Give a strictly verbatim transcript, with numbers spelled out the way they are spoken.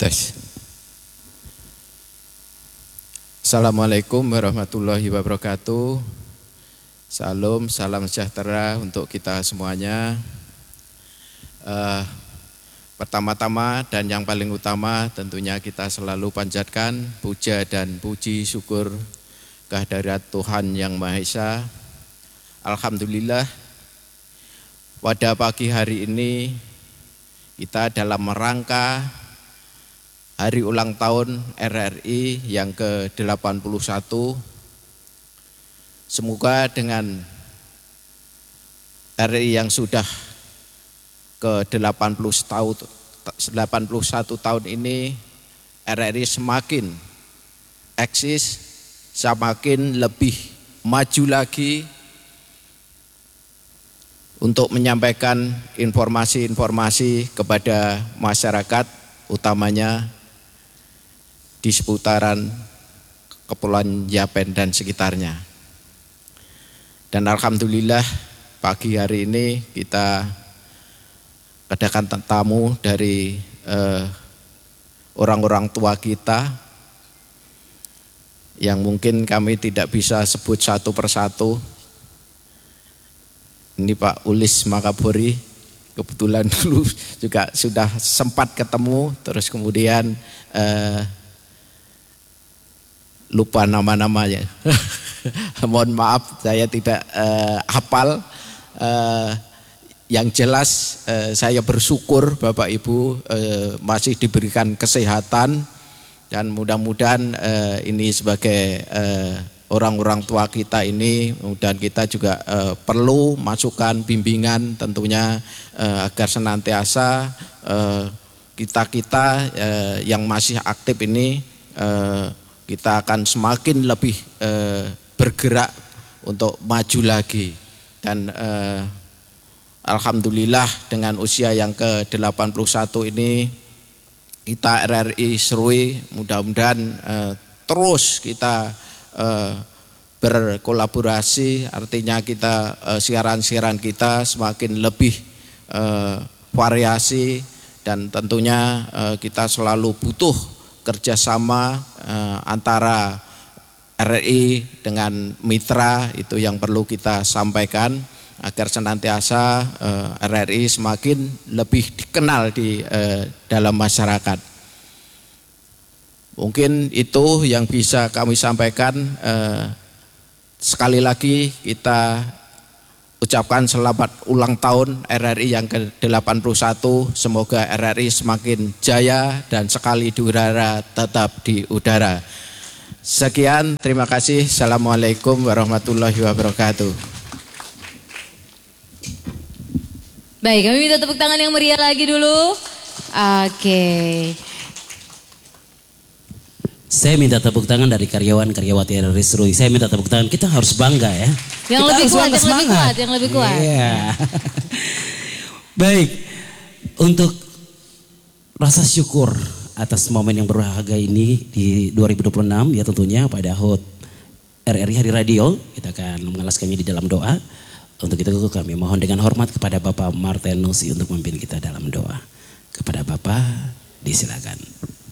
Tes. Assalamualaikum warahmatullahi wabarakatuh. Salam, salam sejahtera untuk kita semuanya. Uh, Pertama-tama dan yang paling utama tentunya kita selalu panjatkan puja dan puji syukur kehadirat Tuhan Yang Maha Esa. Alhamdulillah pada pagi hari ini kita dalam rangka hari ulang tahun R R I yang ke delapan puluh satu. Semoga dengan R R I yang sudah ke delapan puluh satu tahun ini, R R I semakin eksis, semakin lebih maju lagi untuk menyampaikan informasi-informasi kepada masyarakat, utamanya di seputaran Kepulauan Yapen dan sekitarnya. Dan alhamdulillah pagi hari ini kita kedatangan tamu dari eh, orang-orang tua kita yang mungkin kami tidak bisa sebut satu persatu. Ini Pak Ulis Makaburi, kebetulan dulu juga sudah sempat ketemu, terus kemudian eh, lupa nama-namanya. Mohon maaf saya tidak eh, hafal. Eh, yang jelas eh, saya bersyukur Bapak Ibu eh, masih diberikan kesehatan, dan mudah-mudahan eh, ini sebagai eh, orang-orang tua kita ini, dan kita juga eh, perlu masukan bimbingan tentunya eh, agar senantiasa eh, kita-kita eh, yang masih aktif ini eh, kita akan semakin lebih eh, bergerak untuk maju lagi. Dan eh, alhamdulillah dengan usia yang ke delapan puluh satu ini kita R R I Serui mudah-mudahan eh, terus kita eh, berkolaborasi, artinya kita eh, siaran-siaran kita semakin lebih eh, variasi, dan tentunya eh, kita selalu butuh kerjasama eh, antara R R I dengan mitra, itu yang perlu kita sampaikan agar senantiasa eh, R R I semakin lebih dikenal di eh, dalam masyarakat. Mungkin itu yang bisa kami sampaikan. Eh, sekali lagi kita ucapkan selamat ulang tahun R R I yang ke delapan puluh satu. Semoga R R I semakin jaya dan sekali di udara tetap di udara. Sekian, terima kasih. Assalamualaikum warahmatullahi wabarakatuh. Baik, kami minta tepuk tangan yang meriah lagi dulu. Oke. Saya minta tepuk tangan dari karyawan-karyawati R R I Serui. Saya minta tepuk tangan. Kita harus bangga ya. Yang Kita lebih kuat, yang lebih kuat, yang lebih kuat. Iya. Baik, untuk rasa syukur atas momen yang berbahagia ini di dua ribu dua puluh enam, ya tentunya pada H O T R R I Hari Radio, kita akan mengalaskannya di dalam doa. Untuk itu kami mohon dengan hormat kepada Bapak Martenusi untuk memimpin kita dalam doa. Kepada Bapak disilakan.